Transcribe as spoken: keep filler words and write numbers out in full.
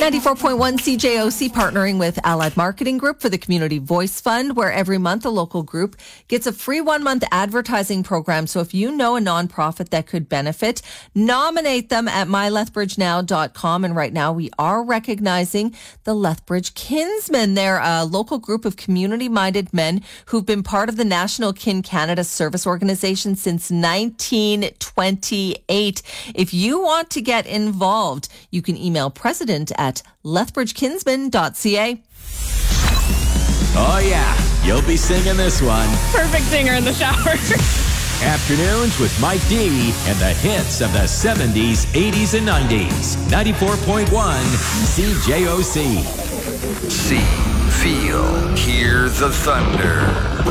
ninety-four point one C J O C partnering with Allied Marketing Group for the Community Voice Fund, where every month a local group gets a free one-month advertising program. So if you know a nonprofit that could benefit, nominate them at my lethbridge now dot com. And right now we are recognizing the Lethbridge Kinsmen. They're a local group of community-minded men who've been part of the National Kin Canada Service Organization since nineteen twenty-eight. If you want to get involved, you can email president at lethbridge kinsman dot c a. Oh, yeah. You'll be singing this one. Perfect singer in the shower. Afternoons with Mike D and the hits of the seventies, eighties, and nineties. ninety-four point one C J O C. See, feel, hear the thunder.